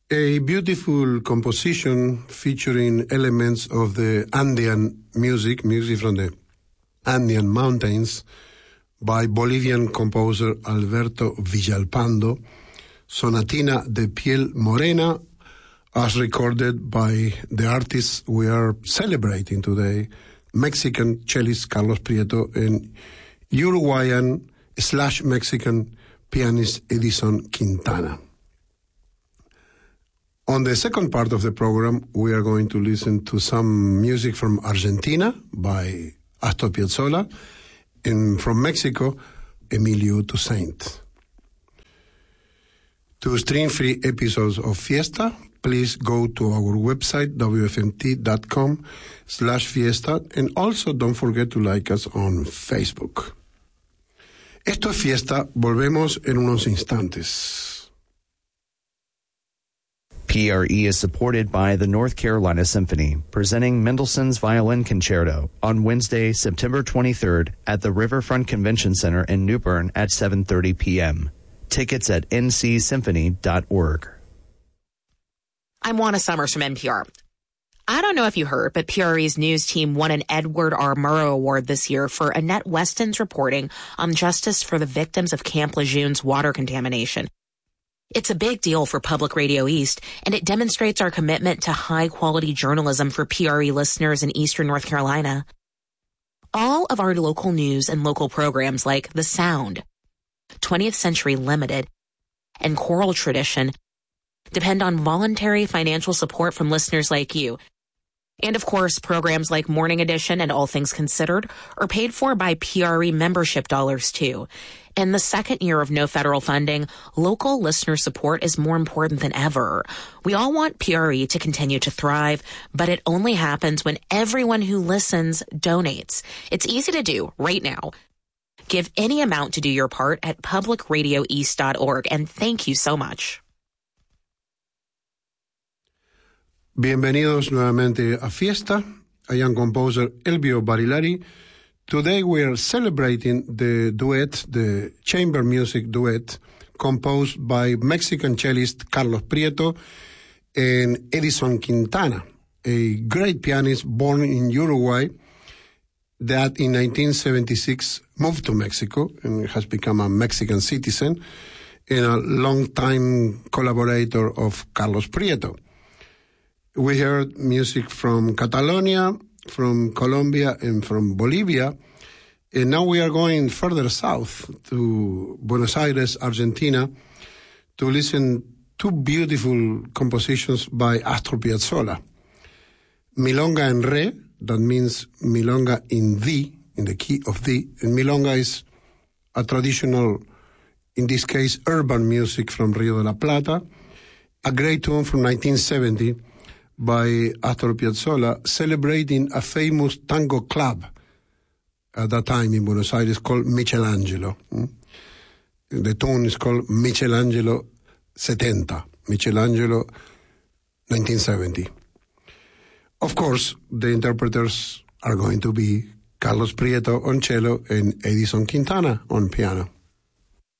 A beautiful composition featuring elements of the Andean music from the Andean mountains by Bolivian composer Alberto Villalpando, Sonatina de Piel Morena, as recorded by the artists we are celebrating today, Mexican cellist Carlos Prieto and Uruguayan/Mexican pianist Edison Quintana. On the second part of the program, we are going to listen to some music from Argentina by Astor Piazzolla, and from Mexico, Emilio Toussaint. To stream free episodes of Fiesta, please go to our website, wfmt.com/fiesta, and also don't forget to like us on Facebook. Esto es Fiesta, volvemos en unos instantes. PRE is supported by the North Carolina Symphony, presenting Mendelssohn's Violin Concerto on Wednesday, September 23rd at the Riverfront Convention Center in New Bern at 7:30 p.m. Tickets at ncsymphony.org. I'm Juana Summers from NPR. I don't know if you heard, but PRE's news team won an Edward R. Murrow Award this year for Annette Weston's reporting on justice for the victims of Camp Lejeune's water contamination. It's a big deal for Public Radio East, and it demonstrates our commitment to high-quality journalism for PRE listeners in eastern North Carolina. All of our local news and local programs like The Sound, 20th Century Limited, and Choral Tradition depend on voluntary financial support from listeners like you. And of course, programs like Morning Edition and All Things Considered are paid for by PRE membership dollars too. In the second year of no federal funding, local listener support is more important than ever. We all want PRE to continue to thrive, but it only happens when everyone who listens donates. It's easy to do right now. Give any amount to do your part at publicradioeast.org, and thank you so much. Bienvenidos nuevamente a Fiesta. I am composer Elvio Barilari. Today we are celebrating the duet, the chamber music duet, composed by Mexican cellist Carlos Prieto and Edison Quintana, a great pianist born in Uruguay that in 1976 moved to Mexico and has become a Mexican citizen and a long-time collaborator of Carlos Prieto. We heard music from Catalonia, from Colombia, and from Bolivia. And now we are going further south to Buenos Aires, Argentina, to listen to beautiful compositions by Astor Piazzolla. Milonga en Re, that means Milonga in D, in the key of D. And Milonga is a traditional, in this case, urban music from Rio de la Plata. A great tune from 1970. By Astor Piazzolla, celebrating a famous tango club at that time in Buenos Aires called Michelangelo. The tune is called Michelangelo 70, Michelangelo 1970. Of course, the interpreters are going to be Carlos Prieto on cello and Edison Quintana on piano.